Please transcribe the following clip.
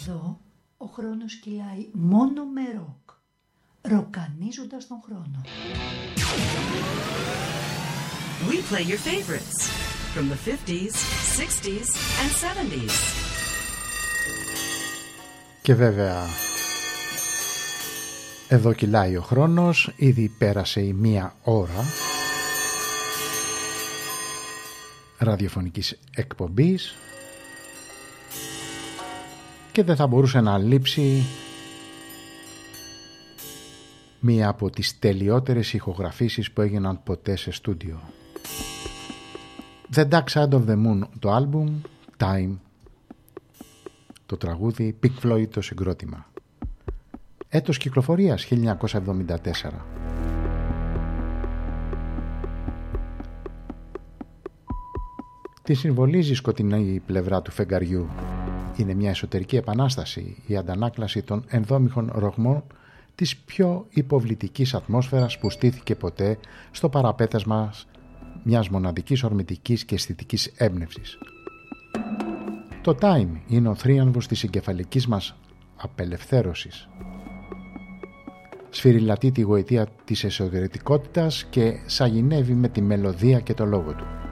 Εδώ ο χρόνος κυλάει μόνο με ροκ, ροκανίζοντας τον χρόνο. We play your favorites from the 50s, 60s and 70s. Και βέβαια εδώ κυλάει ο χρόνος, ήδη πέρασε η 1 ώρα ραδιοφωνικής εκπομπής και δεν θα μπορούσε να λείψει μία από τις τελειότερες ηχογραφήσεις που έγιναν ποτέ σε στούντιο. The Dark Side of the Moon το άλμπουμ, Time το τραγούδι, Pink Floyd το συγκρότημα. Έτος κυκλοφορίας 1974. Τη συμβολίζει η σκοτεινή πλευρά του φεγγαριού. Είναι μια εσωτερική επανάσταση, η αντανάκλαση των ενδόμηχων ρογμών της πιο υποβλητικής ατμόσφαιρας που στήθηκε ποτέ στο παραπέτασμα μιας μοναδικής ορμητικής και αισθητικής έμπνευσης. Το Time είναι ο θρίαμβος της εγκεφαλικής μας απελευθέρωσης. Σφυριλατεί τη γοητεία της εσωτερικότητας και σαγηνεύει με τη μελωδία και το λόγο του.